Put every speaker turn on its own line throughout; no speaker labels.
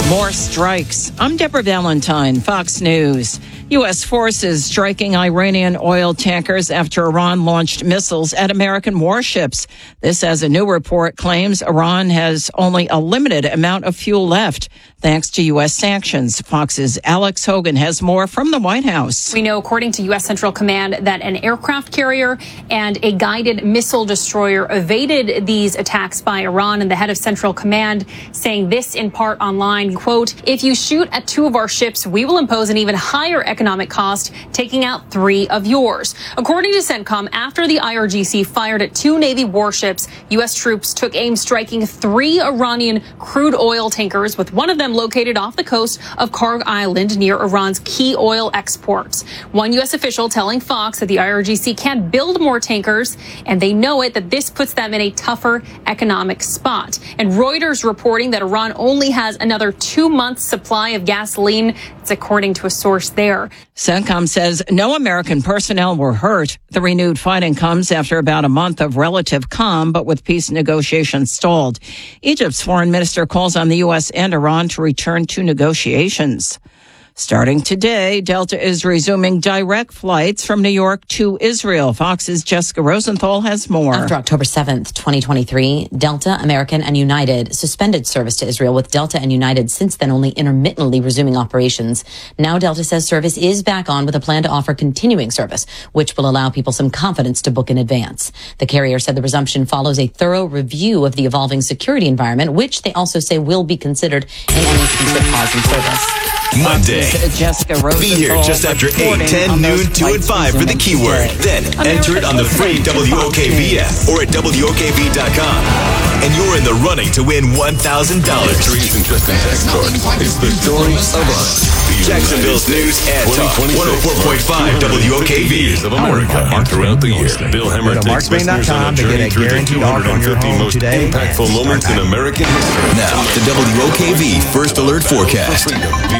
More strikes. I'm Deborah Valentine, Fox News. U.S. forces striking Iranian oil tankers after Iran launched missiles at American warships. This, as a new report claims, Iran has only a limited amount of fuel left, thanks to U.S. sanctions. Fox's Alex Hogan has more from the White House.
We know, according to U.S. Central Command, that an aircraft carrier and a guided missile destroyer evaded these attacks by Iran, and the head of Central Command saying this in part online, quote, "If you shoot at 2 of our ships, we will impose an even higher economic cost, taking out 3 of yours." According to CENTCOM, after the IRGC fired at 2 Navy warships, U.S. troops took aim striking 3 Iranian crude oil tankers, with one of them located off the coast of Karg Island near Iran's key oil exports. One U.S. official telling Fox that the IRGC can't build more tankers, and they know it, that this puts them in a tougher economic spot. And Reuters reporting that Iran only has another 2 months supply of gasoline. It's according to a source there.
CENTCOM says no American personnel were hurt. The renewed fighting comes after about a month of relative calm, but with peace negotiations stalled. Egypt's foreign minister calls on the U.S. and Iran to return to negotiations. Starting today, Delta is resuming direct flights from New York to Israel. Fox's Jessica Rosenthal has more.
After October 7th, 2023, Delta, American, and United suspended service to Israel, with Delta and United since then only intermittently resuming operations. Now Delta says service is back on with a plan to offer continuing service, which will allow people some confidence to book in advance. The carrier said the resumption follows a thorough review of the evolving security environment, which they also say will be considered in any future pause in service.
Monday.
Jessica Rosenthal.
Be here just after 8, 10, noon, 2, and 5 for the keyword. Then enter it on the free WOKV app or at WOKV.com. And you're in the running to win $1,000.
Trees and Tristan Textbook. It's the story of us.
Jacksonville's news and talk. 104.5 WOKV.
Of America and throughout the year. Bill Hemmer takes listeners on a journey through the 250 most impactful moments in American history.
Now, the WOKV First Alert Forecast.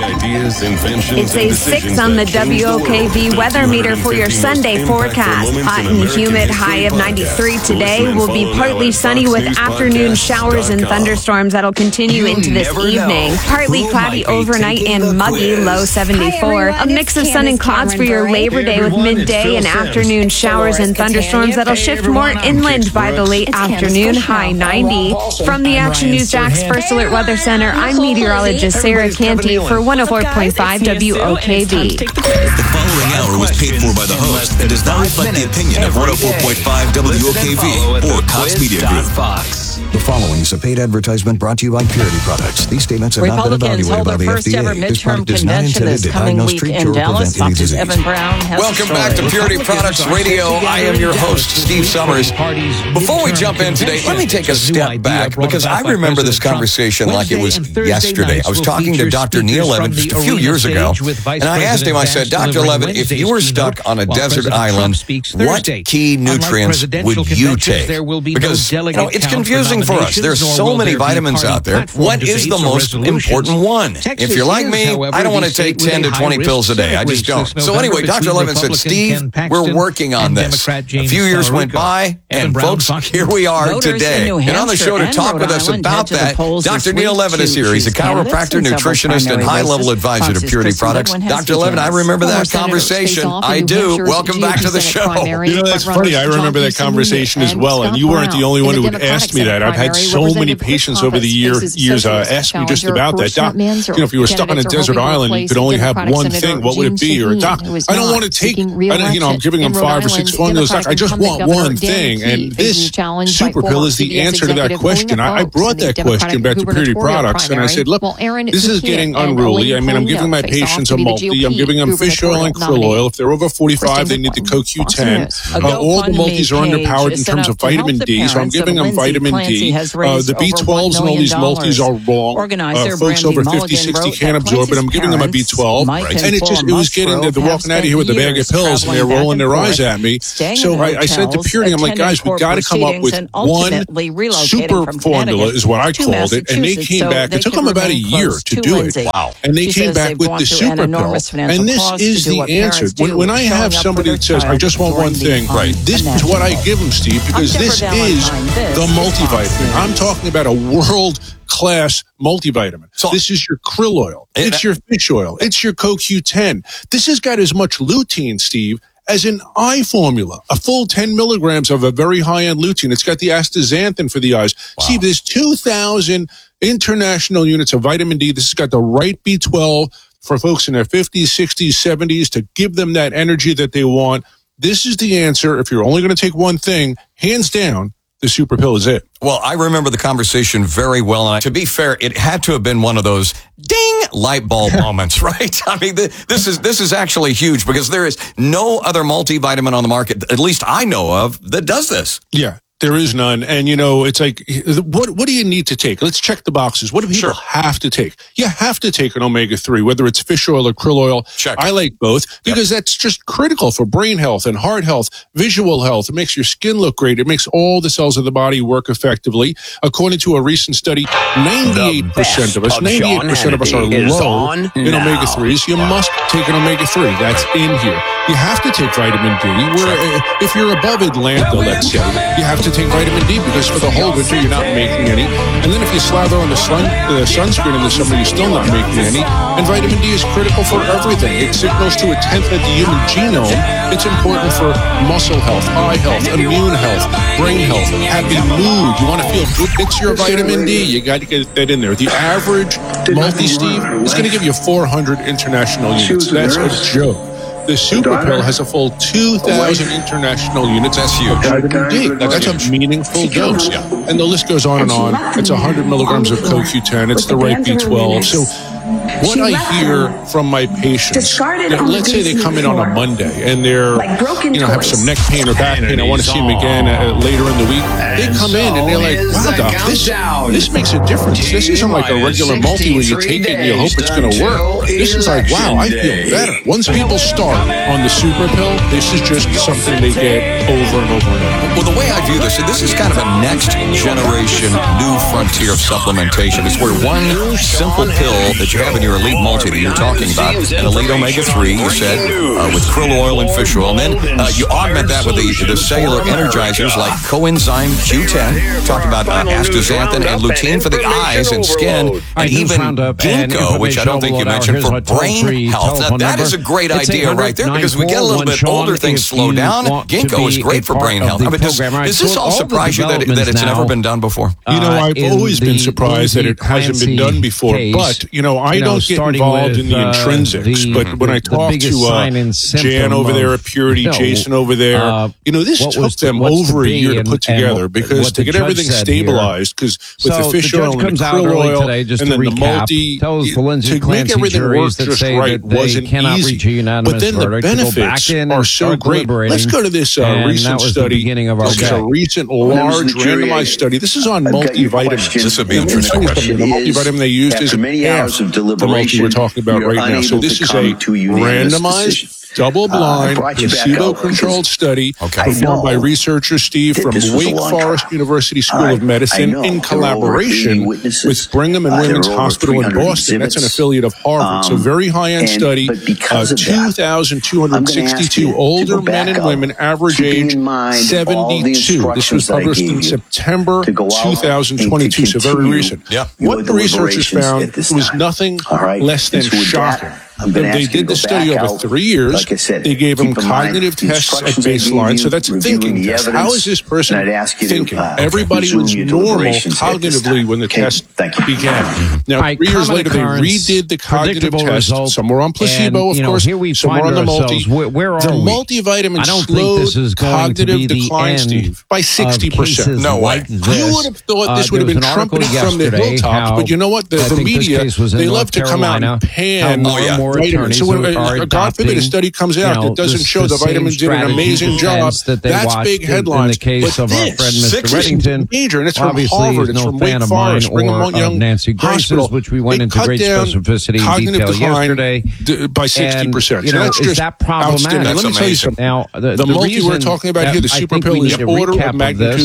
It's a 6 on the WOKV weather meter for your Sunday forecast. Hot and humid, high of 93 today. Will be partly sunny with afternoon showers and thunderstorms that'll continue into this evening. Partly cloudy overnight and muggy, low 74. A mix of sun and clouds for your Labor Day with midday and afternoon showers and thunderstorms that'll shift more inland by the late afternoon, high 90. From the Action News Jax First Alert Weather Center, I'm meteorologist Sarah Canty for 104.5 WOKV.
The following hour was paid for by the host and does not reflect the opinion of 104.5 WOKV or Cox Media Group.
The following is a paid advertisement brought to you by Purity Products. These statements have not been evaluated by the FDA. This product is not intended to diagnose, treat, cure, or prevent any disease.
Welcome back to Purity Products Radio. I am your host, Steve Summers. Before we jump in today, let me take a step back, because I remember this conversation like it was yesterday. I was talking to Dr. Neil Levin just a few years ago, and I asked him, I said, Dr. Levin, if you were stuck on a desert island, what key nutrients would you take? Because, it's confusing for us. There's so many vitamins out there. What is the most important one? If you're like me, I don't want to take 10 to 20 pills a day. I just don't. So anyway, Dr. Levin said, Steve, we're working on this. A few years went by, and folks, here we are today. And on the show to talk with us about that, Dr. Neil Levin is here. He's a chiropractor, nutritionist, and high-level advisor to Purity Products. Dr. Levin, I remember that conversation. I do. Welcome back to the show.
That's funny. I remember that conversation as well, and you weren't the only one who had asked me that. I've had so many patients over the years ask me just about that. Doc, if you were stuck on a desert island, you could only have one thing. What would it be? Or, Doc, I don't want to take, I'm giving them 5 or 6 formulas. Doc, I just want one thing. And this super pill is the answer to that question. I brought that question back to Purity Products, and I said, look, this is getting unruly. I mean, I'm giving my patients a multi. I'm giving them fish oil and krill oil. If they're over 45, they need the CoQ10. All the multis are underpowered in terms of vitamin D, so I'm giving them vitamin D. The B12s and all these multis are wrong. Folks over 50, 60 can't absorb it. I'm giving them a B12. And it was getting, they're walking out of here with a bag of pills, and they're rolling their eyes at me. So I said to Purity, I'm like, guys, we've got to come up with one super formula, is what I called it. And they came back. It took them about a year to do it. Wow. And they came back with the super pill. And this is the answer. When I have somebody that says, I just want one thing, this is what I give them, Steve, because this is the multivitamin. I'm talking about a world class multivitamin. So this is your krill oil. It's your fish oil. It's your CoQ10. This has got as much lutein, Steve, as an eye formula, a full 10 milligrams of a very high-end lutein. It's got the astaxanthin for the eyes. Wow. Steve, there's 2,000 international units of vitamin D. This has got the right B12 for folks in their 50s, 60s, 70s to give them that energy that they want. This is the answer. If you're only going to take one thing, hands down, the super pill is it.
Well, I remember the conversation very well. And to be fair, it had to have been one of those ding light bulb moments, right? I mean, this is actually huge because there is no other multivitamin on the market, at least I know of, that does this.
Yeah. There is none. And, it's like, what do you need to take? Let's check the boxes. What do people have to take? You have to take an omega-3, whether it's fish oil or krill oil.
Check.
I like both because that's just critical for brain health and heart health, visual health. It makes your skin look great. It makes all the cells of the body work effectively. According to a recent study, 98% of us are low in omega-3s. You must take an omega-3. That's in here. You have to take vitamin D. If you're above Atlanta, let's say, you have to take vitamin D because for the whole winter you're not making any. And then if you slather on the sunscreen in the summer, you're still not making any. And vitamin D is critical for everything. It signals to 1/10 of the human genome. It's important for muscle health, eye health, immune health, brain health, happy mood. You want to feel good? It's your vitamin D. You got to get that in there. The average multi-Steve is going to give you 400 international units. That's a joke. The super pill has a full 2,000 international units.
That's huge.
Vitamin D. That's a meaningful dose. Yeah. And the list goes on and on. It's 100 milligrams of CoQ10. It's the right B12. So what I hear from my patients, let's say they come in on a Monday and they're, have some neck pain or back pain. I want to see them again later in the week. They come in and they're like, wow, doc, this makes a difference. This isn't like a regular multi where you take it and you hope it's going to work. This is like, wow, I feel better. Once people start on the super pill, this is just something they get over and over and over.
Well, the way I view this is kind of a next generation new frontier of supplementation. It's where one simple pill that you have in your elite multi that you're talking about, an elite omega-3, you said, with krill oil and fish oil, and then you augment that with the cellular energizers like coenzyme Q10, talked about astaxanthin and lutein for the eyes and skin, and even ginkgo, which I don't think you mentioned, for brain health. Now, that is a great idea right there, because we get a little bit older, things slow down. Ginkgo is great for brain health. I mean, does this all surprise you that it's never been done before?
I've always been surprised that it hasn't been done before, but, I don't get involved in the intrinsics, but when I talk to Jan over there at Purity, Jason over there, this took them over a year to put together because to get everything stabilized, because with the fish oil and the krill oil and then the multi, to make everything work just right wasn't easy. But then the benefits are so great. Let's go to this recent study. This is a recent large randomized study. This is on multivitamins.
This would be interesting.
The multivitamin they used is half the multi we're talking about right now. So this is a randomized, double-blind, placebo-controlled study performed by researchers, Steve, from Wake Forest University School of Medicine in collaboration with Brigham and Women's Hospital in Boston. That's an affiliate of Harvard. So very high-end study. 2,262 older men and women, average age 72. This was published in September 2022, so very recent. What the researchers found was nothing less than shocking. They did the study over 3 years. They gave them cognitive tests at baseline. So that's a thinking test. How is this person thinking? Everybody was normal cognitively when the test began. Now, 3 years later, they redid the cognitive test. Some were on placebo, of course. Some were on the multi. The multivitamin slowed cognitive decline, Steve, by 60%.
No way.
You would have thought this would have been trumpeted from the hilltops, but you know what? The media, they love to come out and pan vitamins. So when God forbid a study comes out that doesn't show the vitamins did an amazing job, that's big headlines. But this is major, and it's from Harvard, it's from Wake Forest, Brigham Young Hospital.
Which we went into great specificity and detail yesterday
by 60%. So that's just outstanding. Let me tell you something. Now, the multi we're talking about here, the super pill, is order of magnitudes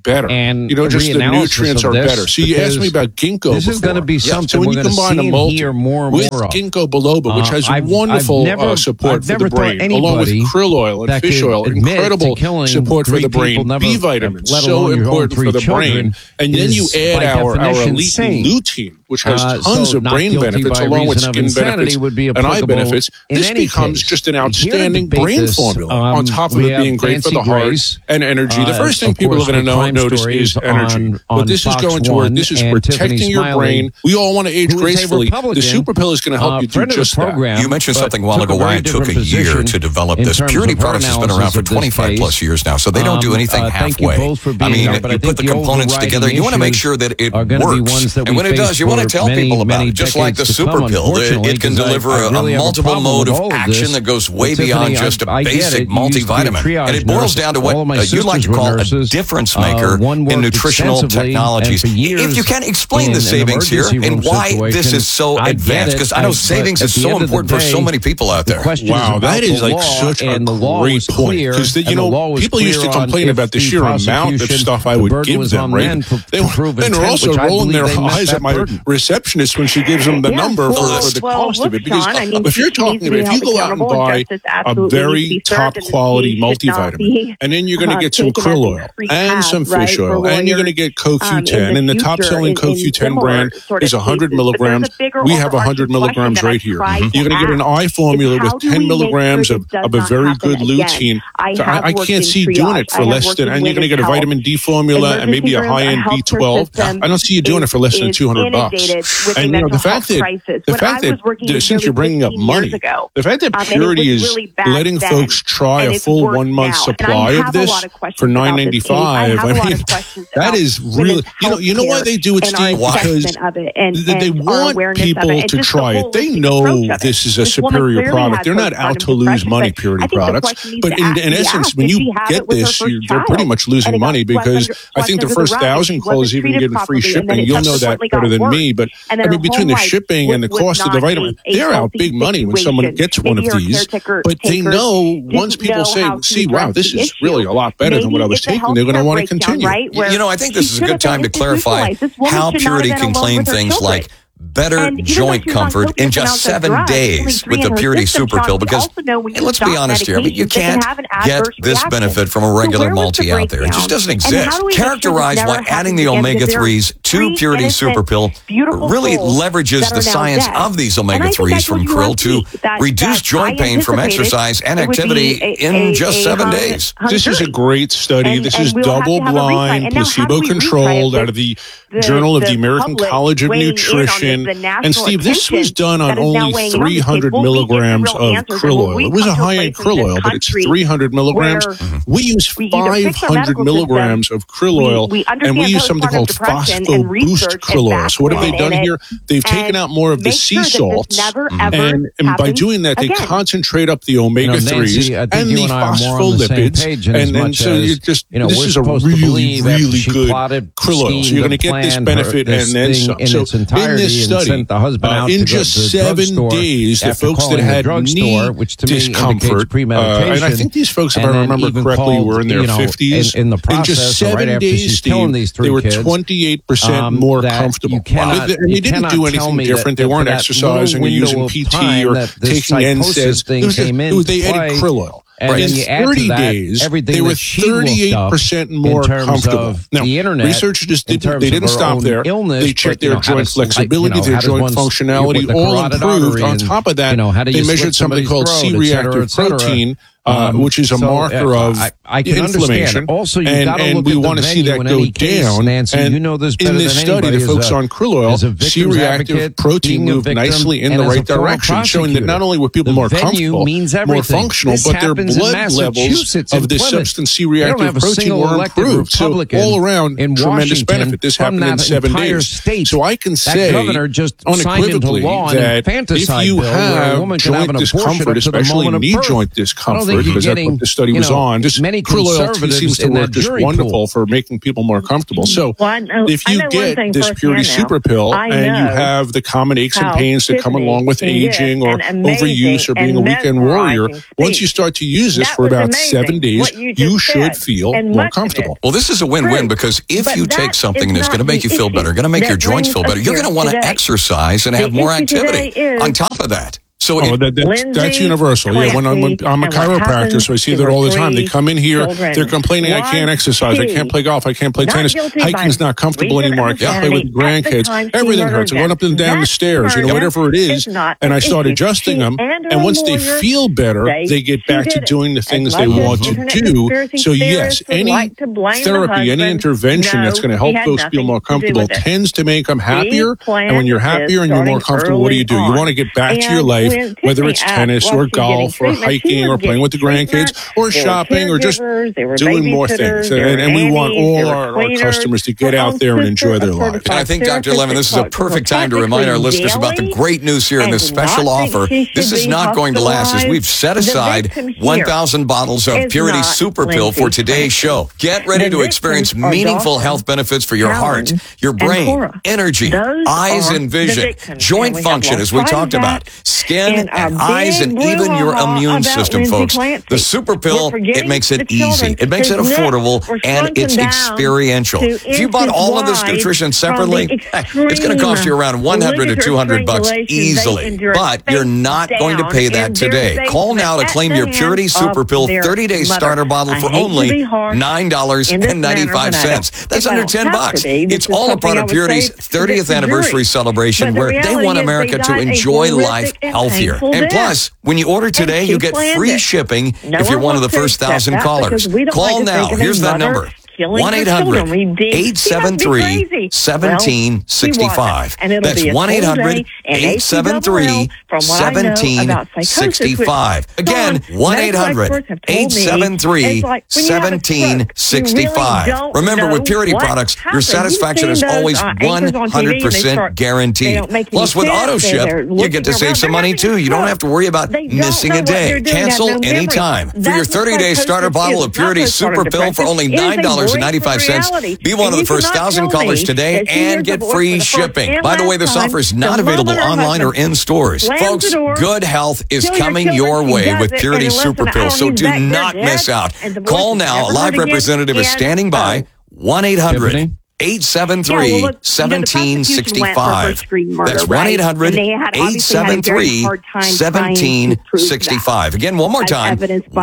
better.
And
just the nutrients are better. So you asked me about ginkgo.
This is going to be something
so when
we're
you combine a multi
more
with ginkgo biloba, which has wonderful support for the brain, along with krill oil and fish oil, incredible support for the brain, B vitamins, so important for the brain. And then you add our elite lutein, which has tons of brain benefits, along with skin benefits and eye benefits. This becomes just an outstanding brain formula, on top of it being great for the heart and energy. The first thing people are going to notice is energy. But this is going to work. This is protecting your brain. We all want to age gracefully. The Super Pill is going to help you do just that.
You mentioned something a while ago why it took a year to develop this. Purity Products has been around for 25 plus years now, so they don't do anything halfway. I mean, you put the components together, you want to make sure that it works. And when it does, you want to tell people about it. Just like the Super Pill, it can deliver a multiple mode of action that goes way beyond just a basic multivitamin. And it boils down to what you like to call a difference maker in nutritional technologies. If you can explain the savings here and why this is so advanced, because I know savings is so important for so many people out there.
Wow, that is like such a great point. Because, people used to complain about the sheer amount of stuff I would give them, right? They were also rolling their eyes at my receptionist when she gives them the number for the cost of it. Because if you're talking about, if you go out and buy a very top quality multivitamin, and then you're going to get some krill oil and some fish oil, and you're going to get CoQ10, and the top selling CoQ10 brand is 100 milligrams. We have 100 milligrams right here. You're going to get an eye formula with 10 milligrams of a very good lutein. So I can't see you doing it for less than, and you're going to get a vitamin D formula and maybe a high-end B12. I don't see you doing it for less than $200. And the fact that since you're bringing up money, the fact that Purity is letting folks try a full 1 month supply of this for $9.95, I mean, that is really, you know why they do it, Steve? Because they want people to try it. They know this is a superior product. They're not out to lose money, Purity products. But in essence, when you get this, they're pretty much losing money, because I think the first 1,000 calls even getting free shipping. You'll know that better than me. But I mean, between the shipping and the cost of the vitamin, they're out big money when someone gets one of these. But they know once people say, see, wow, this is really a lot better than what I was taking, they're going to want to continue.
I think this is a good time to clarify how Purity can claim things like better joint comfort in just 7 days with the Purity Super Pill, because let's be honest here, you can't get this benefit from a regular multi out there. It just doesn't exist. Characterize why adding the omega-3s to Purity Super Pill really leverages the science of these omega-3s from krill to reduce joint pain from exercise and activity in just 7 days.
This is a great study. This is double-blind, placebo-controlled, out of the Journal of the American College of Nutrition. And Steve, this was done on only 300 milligrams of krill oil. It was a high-end krill oil, but it's 300 milligrams. We use 500 milligrams of krill oil, and we use something called Phospho Boost krill oil. So what have they done here? They've taken out more of the sea salts, and by doing that, they concentrate up the omega-3s and the phospholipids. And then so this is a really, really good krill oil. So you're going to get this benefit and then some. So in this study, in just 7 days, the folks that had knee discomfort, and I think these folks, if I remember correctly, were in their 50s. In just 7 days, Steve, they were 28% more comfortable. They didn't do anything different. They weren't exercising or using PT or taking NSAIDs. They added krill oil. And in 30 days, they were 38% more comfortable. Now, researchers didn't stop there. They checked their joint flexibility, their joint functionality, all improved. On top of that, they measured something called C-reactive protein, which is a marker of inflammation.
Also,
and we want to see that go down.
Nancy,
and in this study, the folks on krill oil, C-reactive protein moved nicely in the right direction, showing that not only were people more comfortable, more functional, but their blood levels of this substance C-reactive protein were improved. So all around, tremendous benefit. This happened in 7 days. So I can say unequivocally that if you have joint discomfort, especially knee joint discomfort, because that's what the study was on, just
many
krill oil
conservatives
seems to
in
work
that
just
jury
wonderful
pool.
for making people more comfortable. So if
I
you
know
get
one thing
this Purity
firsthand
Super Pill and you have the common aches and pains that come along with aging or overuse or being a weekend warrior, once you start to use this for about 7 days, you should feel more comfortable.
Well, this is a win-win because if you take something that's going to make you feel better, going to make your joints feel better, you're going to want to exercise and have more activity on top of that. So
that's universal. Yeah, when I'm a chiropractor, so I see that all the time. They come in here, they're complaining, I can't exercise, I can't play golf, I can't play tennis, hiking's not comfortable anymore, I can't play with grandkids, everything hurts, I'm going up and down the stairs, whatever it is, and I start adjusting them, and once they feel better, they get back to doing the things they want to do. So yes, any therapy, any intervention that's going to help folks feel more comfortable tends to make them happier, and when you're happier and you're more comfortable, what do? You want to get back to your life, whether it's tennis or golf or hiking or playing with the grandkids or shopping or just doing more things. And we want all our customers to get out there and enjoy their lives.
And I think, Dr. Levin, this is a perfect time to remind our listeners about the great news here in this special offer. This is not going to last, as we've set aside 1,000 bottles of Purity Super Pill for today's show. Get ready to experience meaningful health benefits for your heart, your brain, energy, eyes and vision, joint function, as we talked about, skin and eyes, and even your immune system, folks. The Super Pill, it makes it easy. It makes it affordable, and it's experiential. If you bought all of this nutrition separately, it's going to cost you around $100 to $200 easily. But you're not going to pay that today. Call now to claim your Purity Super Pill 30-day starter bottle for only $9.95. That's under $10. It's all a part of Purity's 30th anniversary celebration, where they want America to enjoy life healthier. And plus, when you order today, you get free shipping if you're one of the first 1,000 callers. Call now. Here's that number. 1-800-873-1765. That's 1-800-873-1765. Again, 1-800-873-1765. Remember, with Purity products, your satisfaction is always 100% guaranteed. Plus, with AutoShip, you get to save some money, too. You don't have to worry about missing a day. Cancel anytime. For your 30-day starter bottle of Purity Super Pill for only $9.95, be one of the first 1,000 callers today and get free shipping. By the way, this offer is not available online or in stores. Folks, good health is coming your way with Purity Super Pill, so do not miss out. Call now. A live representative is standing by. 1-800-873-1765. That's 1-800-873-1765. Again, one more time,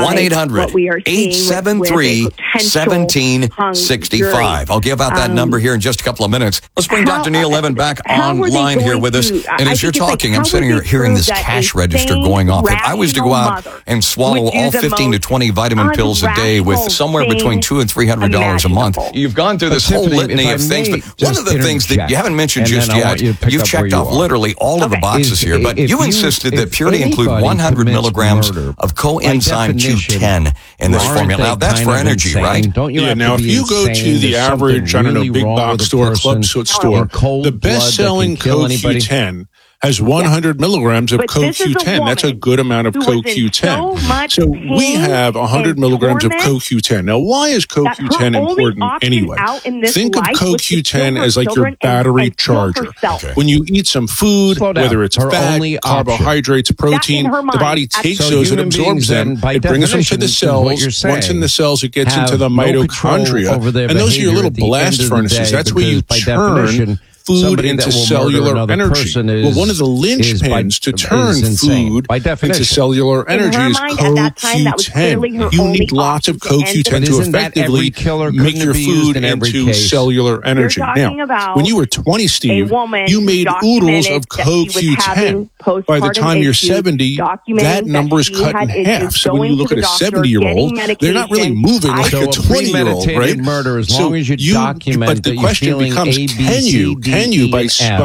1-800-873-1765. I'll give out that number here in just a couple of minutes. Let's bring Dr. Neil Levin back online here with us. And as you're talking, I'm sitting here hearing this cash register going off. If I was to go out and swallow all 15 to 20 vitamin pills a day with somewhere between $200 and $300 a month, you've gone through this whole litany of things, but one of the things that you haven't mentioned just yet, you've checked off literally all of the boxes here, but you insisted that Purity include 100 milligrams of coenzyme Q10 in this formula. Now, that's for energy, right?
Yeah, now, if you go to the average, big box store, club store, the best-selling CoQ10 has 100 milligrams of CoQ10. That's a good amount of CoQ10. So we have 100 milligrams of CoQ10. Now, why is CoQ10 important anyway? Think of CoQ10 as like your battery charger. Okay. When you eat some food, whether it's fat, carbohydrates, protein, the body takes those and absorbs them. It brings them to the cells. Once in the cells, it gets into the mitochondria. And those are your little blast furnaces. That's where you turn food into cellular energy. Well, one of the linchpins to turn food into cellular energy is CoQ10. You need lots of CoQ10 to effectively make your food into cellular energy. Now, when you were 20, Steve, you made oodles of CoQ10. By the time you're 70, that number is cut in half. So when you look at a 70-year-old, they're not really moving like a 20-year-old, right?
Murder, as long as you document
but the question becomes, can you by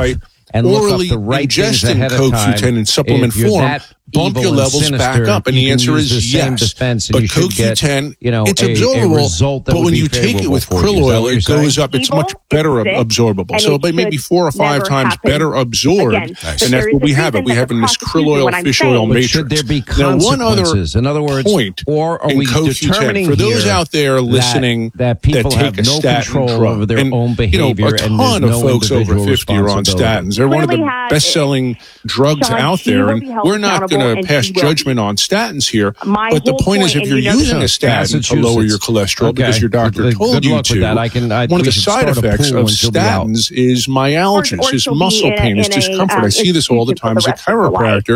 and look up
orally
the right things
ingesting
ahead of time,
CoQ10 in supplement
if you're
form,
that
bump
evil
your
and
levels
sinister,
back up? And
you
the
can
answer
use
is
the same
yes.
defense, and
But
you should get,
CoQ10,
you know,
it's
a
absorbable.
result that
But
would
when
be
you take it
favorable
with
for you.
krill
Is that
oil,
what
it
you're
goes
saying?
up. It's much better absorbable.
and
So
it
by maybe
should
4 or 5
never
times
happen
better absorbed.
again.
And
But
that's
there
what we
is a
have.
reason
We
that
have
the
in this krill oil,
what I'm
fish
saying.
oil
But
matrix.
should there be
Now, one other
consequences? In other words,
point
or are
in
we
CoQ10,
determining
for those
here
out there listening
that people
take
have
a
no
statin
control
drug,
over their
and,
own behavior,
a
and
ton
there's
of
no
folks over
individual
50 are on
responsibility?
statins. They're one of the
Clearly has-
best-selling drugs
Sean,
out
she
there,
will
and
be held
we're not going
accountable,
to
and
pass
she will.
judgment on statins here.
My
But the
whole
point is,
point,
if you're
and you know
using a
this.
statin to lower your cholesterol because your doctor told
Good
you
luck
to,
with that.
one of
we
the
should
side
start a
effects
pool
of
and she'll be out.
statins is myalgias,
Or
is
she'll be
muscle
in a-
pain, is
in a,
discomfort. I see this all the
institution for
time
the
as a
rest of her life.
chiropractor.